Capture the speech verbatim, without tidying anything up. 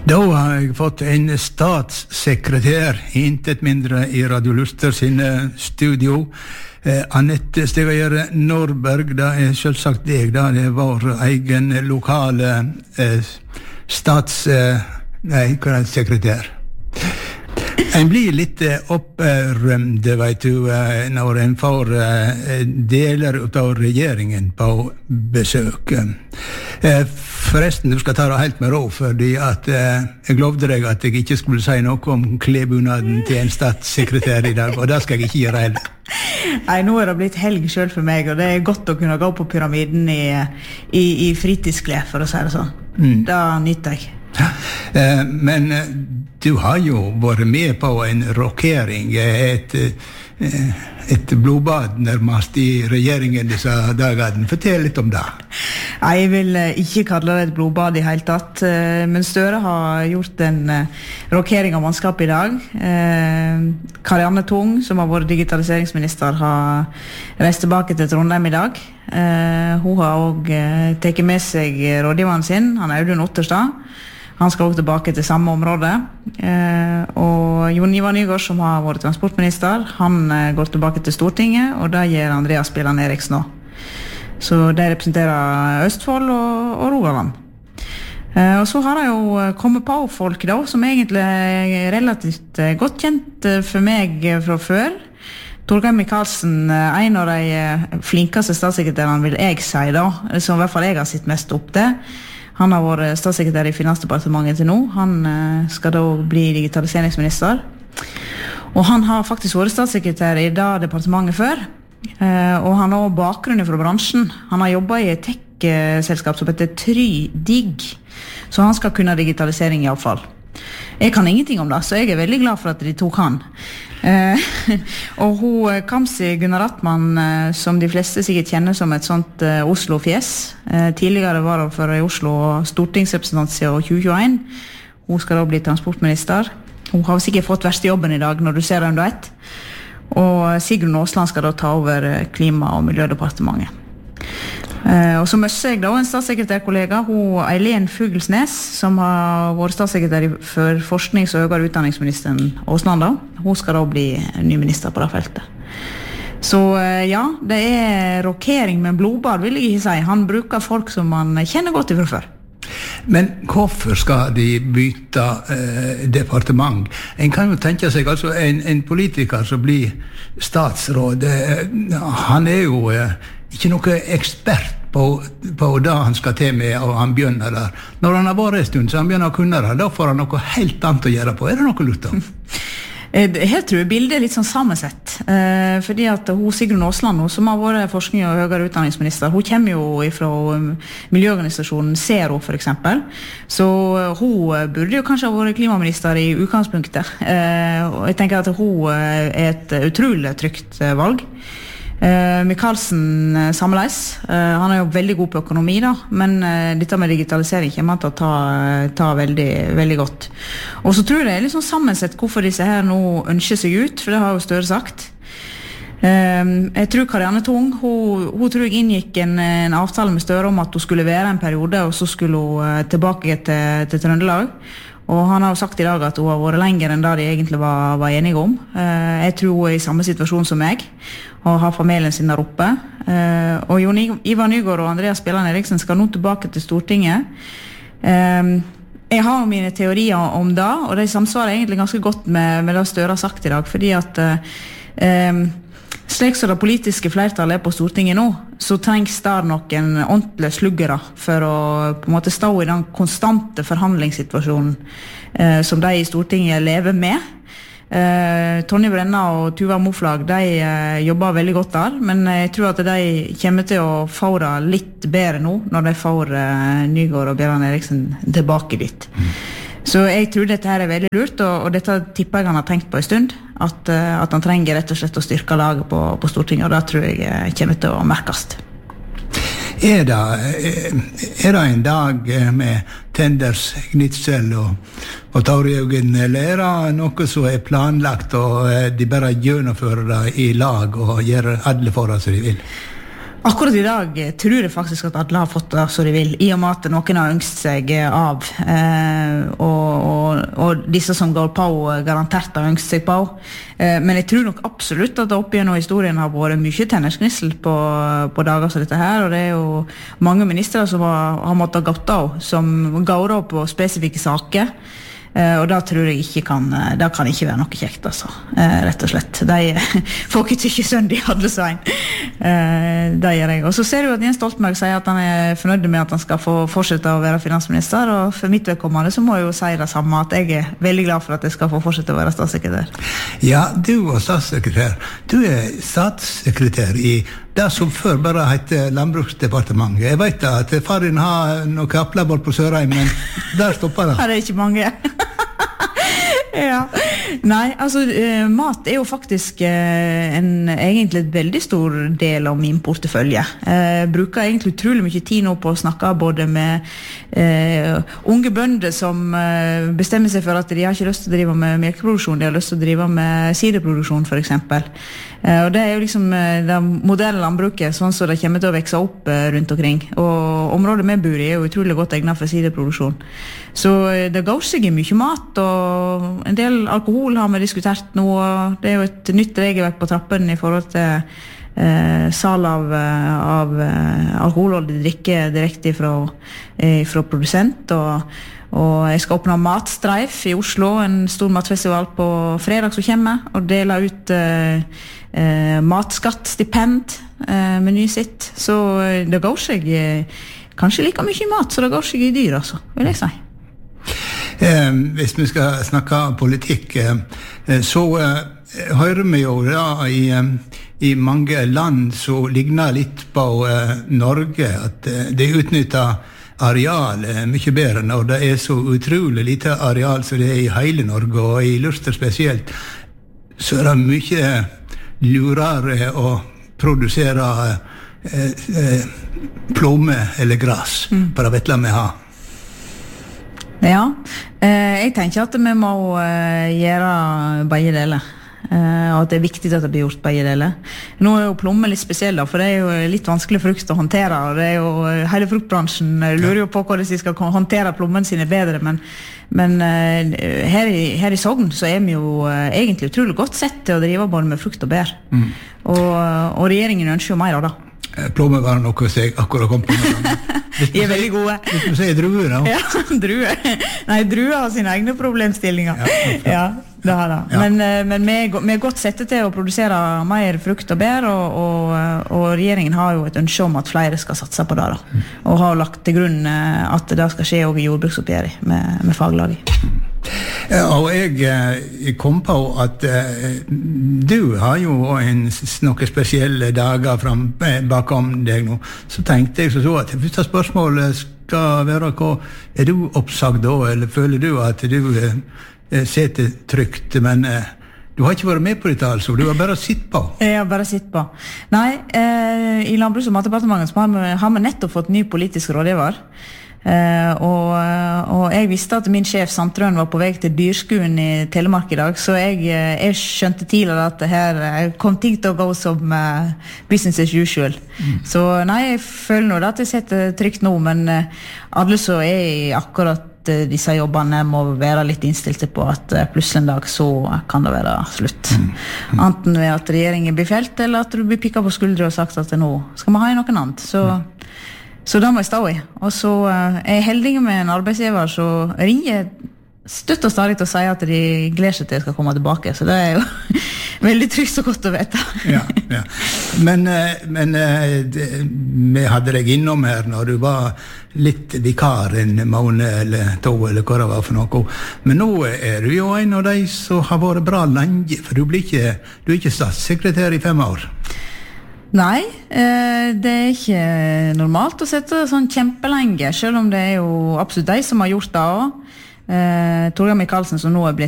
Da har jeg fått en statssekretær, intet mindre I Radio Luster sin studio. Eh, Annette Stegagjerde Norberg, det er selvsagt deg, da. Det er vår egen lokale eh, stats... Eh, nei, hva er det, sekretær? En blir litt opprømd, vet du, når en får deler av regjeringen på besøk. Forresten, du skal ta det helt med ro, fordi at jeg lovde deg at jeg ikke skulle si noe om klebunaden til en statssekretær I dag, og det skal jeg ikke gjøre heller. Nei, nå er det blitt helg selv for meg, og det er godt å kunne gå på pyramiden I, i, i fritidsklær, for å si det sånn. Mm. Det nytter jeg. Men du har jo vært med på en rokering, et, et blodbad nærmest I regjeringen disse dagene. Fortell litt om det. Nei, jeg vil ikke kalle det et blodbad I hele tatt, men Støre har gjort en rokering av mannskap I dag. Karianne Tung, som har vært digitaliseringsminister, har reist tilbake til Trondheim I dag. Hun har også tatt med seg rådgiveren sin, han er Audun Otterstad. Han skal også tilbake til samme område. Eh, og Jon Ivar Nygård, som har vært transportminister, han eh, går tilbake til Stortinget, og da gjør Andreas Bjelland Eriksen nå. Så det representerer Østfold og, og Rogaland. Eh, og så har det jo kommet på folk da, som egentlig er relativt eh, godt kjent eh, for meg fra før. Torgeir Micaelsen, en av de flinkeste statssekretærene vil jeg si da, som I hvert fall jeg har sett mest opp til. Han har vært statssekretær I Finansdepartementet til nå. Han skal da bli digitaliseringsminister. Og han har faktisk vært statssekretær I det departementet før. Og han har også bakgrunn fra bransjen. Han har jobbet I et tech-selskap som heter TryDig. Så han skal kunne digitalisering I alle fall. Jeg kan ingenting om det, så jeg er veldig glad for at de tok han. Eh, og hun Kamzy Gunaratnam, eh, som de fleste sikkert kjenner som et sånt eh, Oslo-fjes. Eh, tidligere var hun for I Oslo stortingsrepresentant siden tjue tjueen. Hun skal da bli transportminister. Hun har sikkert fått verste jobben I dag når du ser den du vet. Og Sigrun Aasland skal da ta over Klima- og Miljødepartementet. Eh, og så møtte jeg da en statssekretærkollega, hun Eileen Fuglesnes, som har vært statssekretær for forsknings- og høyere utdanningsministeren Aasland da. Hun skal da bli ny minister på det feltet. Så eh, ja, det er rokering med blodbad, vil jeg ikke si. Han bruker folk som man kjenner godt ifra før. Men hvorfor skal de bytte eh, departement? En kan jo tenke seg, altså en, en politiker som blir statsråd, eh, han er jo eh, ikke noe ekspert på, på det han skal til med, og han begynner der. Når han har vært en stund, så han begynner å kunne det, da får han noe helt annet å gjøre på. Er det noe lurt da? Her tror jeg bildet er litt sånn sammensett, eh, fordi at hun Sigrun Aasland, som har vært forskning- og høyere utdanningsminister, hun kommer jo fra miljøorganisasjonen Zero for eksempel, så hun burde jo kanskje ha vært klimaminister I utgangspunktet, eh, og jeg tenker at hun er et utrolig trygt valg. Uh, Micaelsen uh, samleis. Uh, han er jo veldig god på økonomi da, men uh, dette med digitalisering kommer han til å ta, ta veldig, veldig godt. Og så tror jeg det er litt sånn sammensett hvorfor disse her nå ønsker seg ut, for det har jo Støre sagt. Uh, jeg tror Karianne Tung, hun, hun tror jeg inngikk en, en avtale med Støre om at hun skulle være en periode, og så skulle hun uh, tilbake til, til Trøndelag. Og han har jo sagt I dag at hun har vært lenger enn det de egentlig var, var enige om. Uh, jeg tror hun er I samme situasjon som meg, og har familien sin der oppe. Uh, og Jon Ivar Nygård og Andreas Bjelland Eriksen skal nå tilbake til Stortinget. Uh, jeg har mine teorier om det, og de samsvarer egentlig ganske godt med, med det Støre har sagt I dag, fordi at uh, um, slik som det politiske flertallet er på Stortinget nå, så trengs der noen ordentlige sluggere for å på en måte stå I den konstante forhandlingssituasjonen eh, som de I Stortinget lever med. Eh, Tonje Brenna og Tuva Moflag, de eh, jobber veldig godt der, men jeg tror at de kommer til å få det litt bedre nå, når de får eh, Nygård og Bjelland Eriksen tilbake dit. Mm. Så jeg tror dette her er veldig lurt, og, og dette tipper jeg han har tenkt på en stund, at, at han trenger rett og slett å styrke laget på, på Stortinget, og det tror jeg kommer til å merkes. Er det, er det en dag med tenders, gnitsel og, og taurjøgen, eller er det noe som er planlagt, og de bare gjennomfører det I lag og gjør alle forhold som de vil? Akkurat i dag tror jeg faktisk at alle har fått det som de vil, i og med at noen har ønsket seg av, eh, og, og, og disse som går på garantert har ønsket seg på. Eh, men jeg tror nok absolutt at det opp gjennom historien har vært mye tennersknissel på, på dager som dette her, og det er jo mange ministre som har, har måttet gått av, som går av på spesifikke saker. Uh, og da tror jeg ikke kan, uh, da kan ikke være noe kjekt, altså, uh, rett og slett. De får ikke tykke sønn de hadde svein. Uh, det gjør jeg. Og så ser du at Jens Stoltenberg sier at han er fornøyd med at han skal få fortsette å være finansminister, og for mitt vedkommende så må jeg jo si det samme, at jeg er veldig glad for at jeg skal få fortsette å være statssekretær. Ja, du var statssekretær. Du er statssekretær i det som før bare heter Landbruksdepartementet. Jeg vet at far din har noen kapler bort på Sørheim, men der stopper det. Ja, det er ikke mange. Ja. Nei, altså eh, mat er jo faktisk eh, en egentlig et veldig stor del av min portefølje. Jeg eh, bruker egentlig utrolig mye tid nå på å snakke både med eh, unge bønder som eh, bestemmer seg for at de har ikke lyst til å drive med melkeproduksjon, de har lyst til å drive med siderproduksjon for eksempel. Eh, og det er jo liksom eh, det moderne landbruket, sånn som det kommer til å vekse opp eh, rundt omkring. Og området vi bor i er jo utrolig godt egnet for siderproduksjon. Så eh, det går seg i mye mat, og en del alkohol har vi diskutert nå, og det er jo et nytt regelverk på trappen i forhold til eh, sal av, av eh, alkoholholdig drikke direkte fra, eh, fra produsent, og, og jeg skal åpne Matstreif i Oslo, en stor matfestival på fredag som kommer, og dele ut eh, eh, matskattstipend eh, med ny sitt, så det går seg eh, kanskje like mye mat, så det går seg i dyr, altså, vil jeg si. Eh, hvis vi skal snakke politikk, eh, så eh, hører vi jo da i, eh, i mange land som ligner litt på eh, Norge, at eh, de utnytter areal eh, mye bedre når det er så utrolig lite areal som det er i hele Norge, og i Luster spesielt, så er det mye lurere å produsere eh, eh, plomme eller gras mm. på det vettlet vi har. Ja, eh, jeg tenker at vi må eh, gjøre begge deler, eh, og at det er viktig at det blir gjort begge deler. Nå er jo plomme litt spesiell da, for det er jo litt vanskelig frukt å håndtere, og det er jo, hele fruktbransjen lurer jo på hvordan de skal håndtere plommen sine bedre, men, men eh, her, i, her i Sogn så er vi jo eh, egentlig utrolig godt sett til å drive både med frukt og bær, mm. og, og regjeringen ønsker jo mer av det. Plomme var noe som jeg akkurat kom på med. De er veldig gode. Hvis du sier druer da? Ja, druer. Nei, druer har sine egne problemstillinger. Ja, ja det har det. Ja. Men, men vi, er, vi er godt sette til å produsere mer frukt og bær, og, og, og regjeringen har jo et ønske om at flere skal satse på det da. Mm. Og har lagt til grunn at det skal skje også i jordbruksoppgjøret med, med faglaget. Ja, og jeg, jeg kom på at uh, du har jo en, noen spesielle dager frem, bakom deg nå. Så tenkte jeg så at det første spørsmålet skal være hva, er du oppsagt da, eller føler du at du uh, sitter trygt, men uh, du har ikke vært med på dette altså, du har bare sitt på. Jeg har bare sitt på. Nei, eh, i Landbruks- og matdepartementet har vi, har vi nettopp fått ny politisk rådgiver. Uh, og, og jeg visste at min sjef Sandtrøen var på vei til Dyrskuen i Telemark i dag, så jeg, jeg skjønte tidligere at det her kom ting til å gå som uh, business as usual. Mm. Så nei, jeg føler nå at jeg sitter trygt nå, men uh, alle som er i akkurat uh, disse jobbene må være litt innstilte på at uh, plutselig en dag så kan det være slutt. Mm. Mm. Enten ved at regjeringen blir felt, eller at du blir pikket på skuldre og sagt at nå skal vi ha i noen annet. Så mm. Så da må jeg stå i. Og så uh, er jeg heldig med en arbeidsgiver som ringer støtt og stadig til å si at de gleder seg til jeg skal komme tilbake. Så det er jo veldig trygt og godt å vite. Ja, ja. Men, uh, men uh, det, vi hadde deg innom her når du var litt vikar en måned eller to, eller hva det var for noe. Men nå er du jo en av de som har vært bra lenge, for du, blir ikke, du er ikke statssekretær i fem år. Nei, eh, det er ikke normalt å sette sånn kjempelenge, selv om det er jo absolutt de som har gjort det også. Eh, Torgeir Micaelsen, som nå er blitt